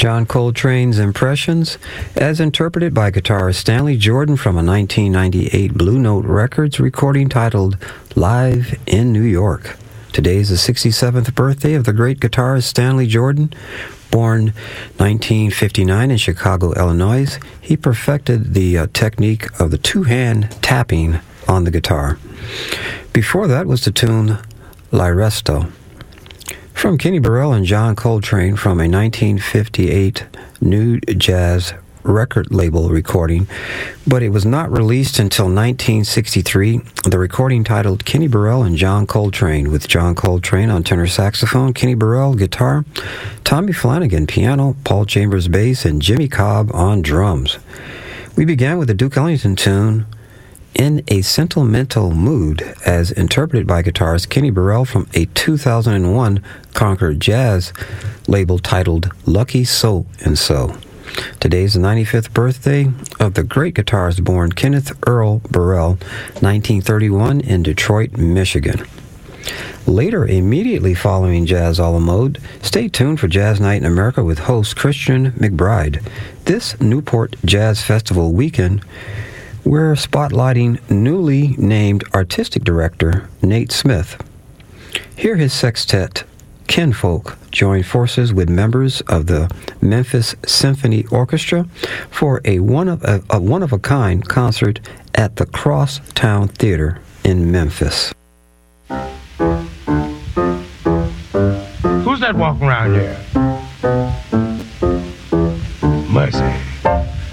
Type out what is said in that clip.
John Coltrane's Impressions, as interpreted by guitarist Stanley Jordan from a 1998 Blue Note Records recording titled Live in New York. Today is the 67th birthday of the great guitarist Stanley Jordan. Born 1959 in Chicago, Illinois, he perfected the technique of the two-hand tapping on the guitar. Before that was the tune L'Arresto. From Kenny Burrell and John Coltrane from a 1958 New Jazz record label recording, but it was not released until 1963. The recording titled Kenny Burrell and John Coltrane, with John Coltrane on tenor saxophone, Kenny Burrell guitar, Tommy Flanagan piano, Paul Chambers bass, and Jimmy Cobb on drums. We began with the Duke Ellington tune In a Sentimental Mood, as interpreted by guitarist Kenny Burrell from a 2001 Concord Jazz label titled Lucky So and So. Today is the 95th birthday of the great guitarist born Kenneth Earl Burrell, 1931 in Detroit, Michigan. Later, immediately following Jazz a la Mode, stay tuned for Jazz Night in America with host Christian McBride. This Newport Jazz Festival weekend, we're spotlighting newly named artistic director Nate Smith. Here his sextet, Kinfolk, join forces with members of the Memphis Symphony Orchestra for a one-of-a-kind concert at the Crosstown Theater in Memphis. Who's that walking around here?